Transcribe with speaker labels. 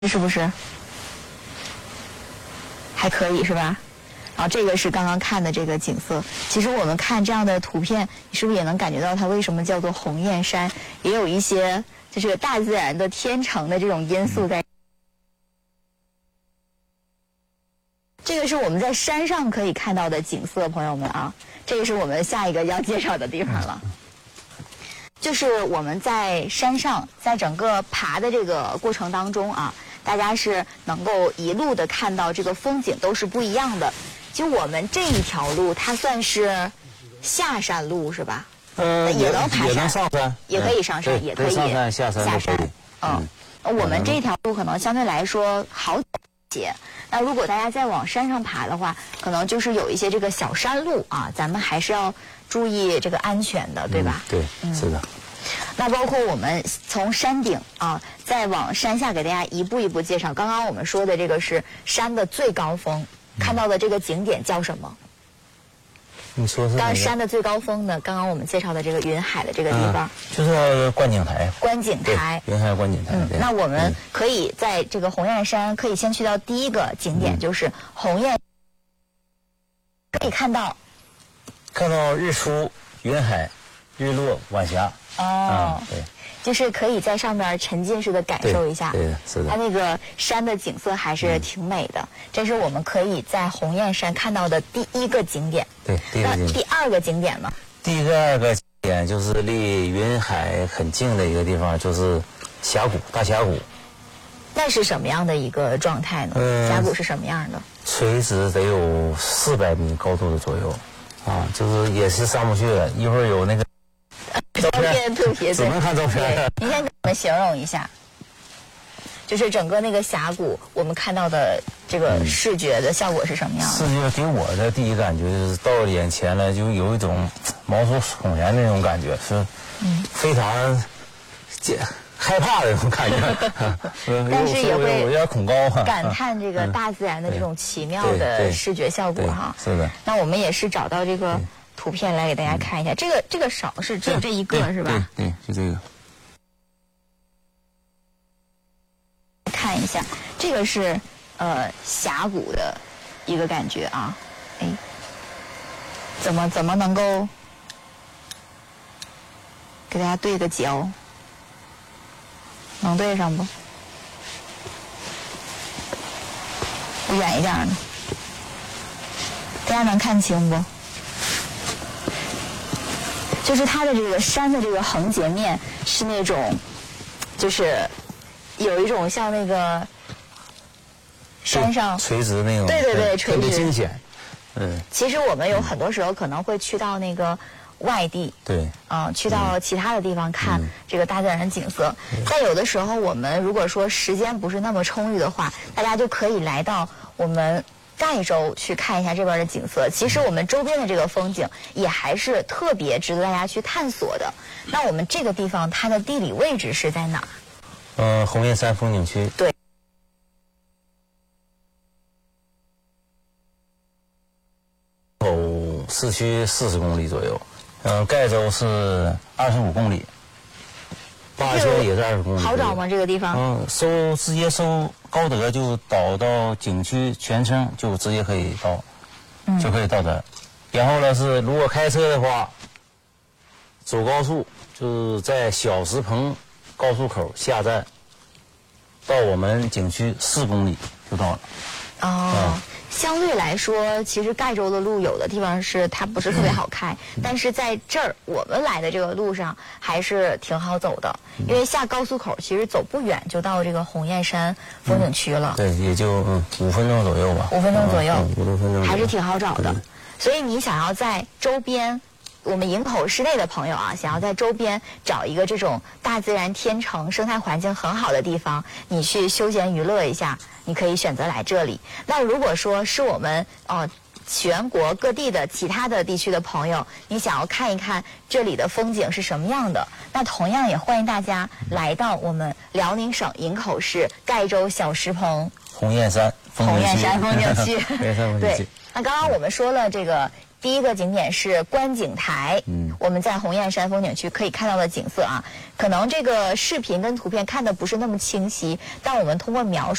Speaker 1: 是不是还可以是吧？然后这个是刚刚看的这个景色。其实我们看这样的图片，你是不是也能感觉到它为什么叫做鸿雁山？也有一些就是大自然的天成的这种因素在。这个是我们在山上可以看到的景色，朋友们啊，这个是我们下一个要介绍的地方了。就是我们在山上，在整个爬的这个过程当中啊，大家是能够一路的看到这个风景都是不一样的。就我们这一条路，它算是下山路是吧？也能爬山，
Speaker 2: 也能上山，
Speaker 1: 也可以上山，也可以
Speaker 2: 上山下山。
Speaker 1: 我们这条路可能相对来说好一些。那如果大家再往山上爬的话，可能就是有一些这个小山路啊，咱们还是要注意这个安全的，对吧？
Speaker 2: 对，是的。
Speaker 1: 那包括我们从山顶啊，再往山下给大家一步一步介绍。刚刚我们说的这个是山的最高峰，看到的这个景点叫什么？
Speaker 2: 你说是？
Speaker 1: 刚山的最高峰呢？刚刚我们介绍的这个云海的这个地方，
Speaker 2: 就是观景台。
Speaker 1: 观景台，
Speaker 2: 云海观景台。
Speaker 1: 那我们可以在这个鸿雁山，可以先去到第一个景点，就是鸿雁，可以看到
Speaker 2: 日出、云海、日落、晚霞。对。
Speaker 1: 就是可以在上面沉浸式的感受一下，
Speaker 2: 对，是的。
Speaker 1: 它那个山的景色还是挺美的，这是我们可以在鸿雁山看到的第一个景点。
Speaker 2: 对，第一个景点。
Speaker 1: 那第二个景点呢？
Speaker 2: 第二个景点就是离云海很近的一个地方，就是峡谷，大峡谷。
Speaker 1: 那是什么样的一个状态呢？峡谷是什么样的？
Speaker 2: 垂直得有400米高度的左右，就是也是上不去了。一会儿有那个。
Speaker 1: 照片特别
Speaker 2: 只能看照片。
Speaker 1: 您先给我们形容一下，就是整个那个峡谷，我们看到的这个视觉的效果是什么样的？
Speaker 2: 视觉给我的第一感觉就是到眼前了，就有一种毛骨悚然的那种感觉，是非常害怕的那种感觉。
Speaker 1: 但是也会
Speaker 2: 有点恐高，
Speaker 1: 感叹这个大自然的这种奇妙的视觉效果哈。
Speaker 2: 是的。
Speaker 1: 那我们也是找到这个图片来给大家看一下，这个勺是只有这一个是吧？
Speaker 2: 对，就这个。
Speaker 1: 看一下，这个是峡谷的一个感觉啊，怎么能够给大家对个焦？能对上不？远一点呢？大家能看清不？就是它的这个山的这个横截面是那种，就是有一种像那个山上
Speaker 2: 垂直那种，
Speaker 1: 对，垂直，
Speaker 2: 特别惊险。
Speaker 1: 其实我们有很多时候可能会去到那个外地，
Speaker 2: 对，
Speaker 1: 去到其他的地方看这个大自然的景色。但有的时候我们如果说时间不是那么充裕的话，大家就可以来到我们盖州去看一下这边的景色。其实我们周边的这个风景也还是特别值得大家去探索的。那我们这个地方它的地理位置是在哪儿？
Speaker 2: 鸿雁山风景区。
Speaker 1: 对。
Speaker 2: 市区40公里左右，盖州是25公里，八仙也是20公里。
Speaker 1: 好找吗？这个地方？
Speaker 2: 直接收高德就导到景区全程就直接可以到，就可以到这。然后呢是如果开车的话，走高速就是在小石棚高速口下站，到我们景区4公里就到了。
Speaker 1: 相对来说，其实盖州的路有的地方是它不是特别好开，但是在这儿我们来的这个路上还是挺好走的，因为下高速口其实走不远就到这个鸿雁山风景区了。
Speaker 2: 对，也就5分钟左右吧。
Speaker 1: 5分钟左右
Speaker 2: ，5、6分钟，
Speaker 1: 还是挺好找的。所以你想要在周边，我们营口市内的朋友啊，想要在周边找一个这种大自然天成、生态环境很好的地方，你去休闲娱乐一下，你可以选择来这里。那如果说是我们全国各地的其他的地区的朋友，你想要看一看这里的风景是什么样的，那同样也欢迎大家来到我们辽宁省营口市盖州小石棚
Speaker 2: 鸿雁山风景区。
Speaker 1: 对。那刚刚我们说了这个第一个景点是观景台，我们在红雁山风景区可以看到的景色啊，可能这个视频跟图片看的不是那么清晰，但我们通过描述。